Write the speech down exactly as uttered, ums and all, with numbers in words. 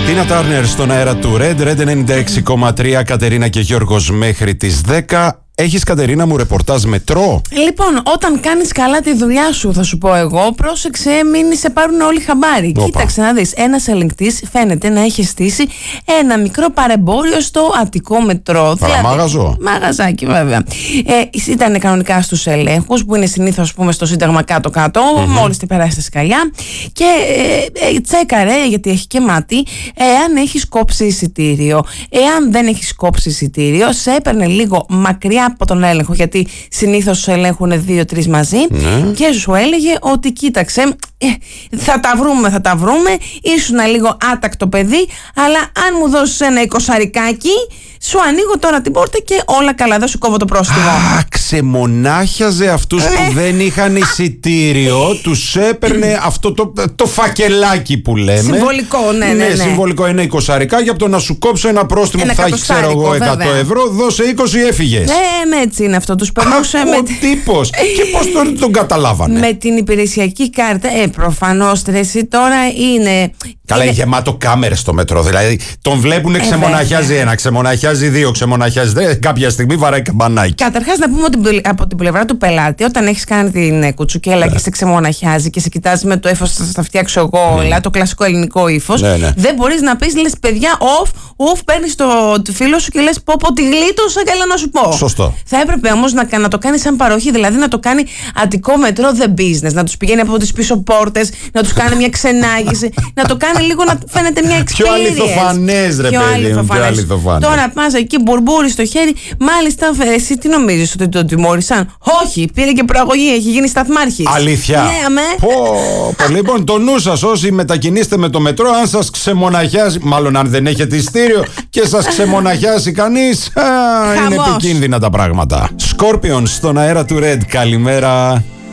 Τίνα Τάρνερ στον αέρα του Red, Red ενενήντα έξι κόμμα τρία, Κατερίνα και Γιώργος μέχρι τις δέκα. Έχεις, Κατερίνα μου, ρεπορτάζ μετρό? Λοιπόν, όταν κάνεις καλά τη δουλειά σου, θα σου πω εγώ, πρόσεξε, μην σε πάρουν όλοι χαμπάρι. Οπα. Κοίταξε να δεις, ένας ελεγκτής φαίνεται να έχει στήσει ένα μικρό παρεμπόριο στο Αττικό μετρό. Παραμάγαζο. Δηλαδή, μαγαζάκι, βέβαια. Ε, ήταν κανονικά στους ελέγχους, που είναι συνήθως, ας πούμε, στο Σύνταγμα κάτω-κάτω, mm-hmm. μόλις την περάσει τα σκαλιά. Και ε, ε, τσέκαρε, γιατί έχει και μάτι, εάν έχεις κόψει εισιτήριο. Εάν δεν έχεις κόψει εισιτήριο, σε έπαιρνε λίγο μακριά από τον έλεγχο, γιατί συνήθως σου ελέγχουν δύο-τρεις μαζί, ναι. Και σου έλεγε ότι κοίταξε, ε, θα τα βρούμε, θα τα βρούμε, ήσουνα λίγο άτακτο παιδί, αλλά αν μου δώσεις ένα εικοσαρικάκι, σου ανοίγω τώρα την πόρτα και όλα καλά, δεν σου κόβω το πρόστιμο. Α, ξεμονάχιαζε αυτούς που ε. δεν είχαν εισιτήριο, τους έπαιρνε αυτό το, το φακελάκι που λέμε. Συμβολικό, ναι, ναι, ναι. Ναι, συμβολικό, ένα εικοσαρικάκι, από το να σου κόψω ένα πρόστιμο ένα που θα έχει, ξέρω εγώ, εκατό ευρώ, δώσε είκοσι, έφυγες. Ε, έτσι είναι αυτό, τους περνούσε με... Ο τύπος. Και πώς τον, τον καταλάβανε? Με την υπηρεσιακή κάρτα, ε, προφανώς, τρεσί, τώρα είναι... Καλά, είναι γεμάτο κάμερες στο μετρό. Δηλαδή, τον βλέπουν, ε, ξεμοναχιάζει ένα, ξεμοναχιάζει δύο, ξεμοναχιάζει τρία. Κάποια στιγμή βαράει καμπανάκι. Καταρχάς, να πούμε ότι από την πλευρά του πελάτη, όταν έχεις κάνει την κουτσουκέλα yeah. και σε ξεμοναχιάζει και σε κοιτάζει με το ύφος, θα φτιάξω εγώ όλα, mm. το κλασικό ελληνικό ύφος, yeah, yeah. δεν μπορείς να πεις, λες, παιδιά, off, off, παίρνεις το φίλο σου και λες, πω, πω, τη γλίτωσα και έλα να σου πω. Σωστό. Θα έπρεπε όμως να, να το κάνει σαν παροχή, δηλαδή να το κάνει Αττικό μετρό the business, να τους πηγαίνει από τις πίσω πόρτες, να τους κάνει μια ξενάγηση, να το κάνει λίγο να φαίνεται μια experience. Πιο αληθοφανές, ρε παιδί μου, πιο αληθοφανές. Τώρα πας εκεί, μπουρμπούρι στο χέρι, μάλιστα, εσύ τι νομίζεις, ότι τον τιμώρησαν? Όχι, πήρε και προαγωγή, έχει γίνει σταθμάρχης. Αλήθεια? Ναι, αμέ. Πω, πω, λοιπόν, το νου σας όσοι μετακινείστε με το μετρό, αν σας ξεμοναχιάζει, μάλλον αν δεν έχετε ειστήριο και σας ξεμοναχιάσει κανείς, α, είναι επικίνδυνα τα πράγματα. Σκόρπιον στον αέρα του Red, καλημέρα.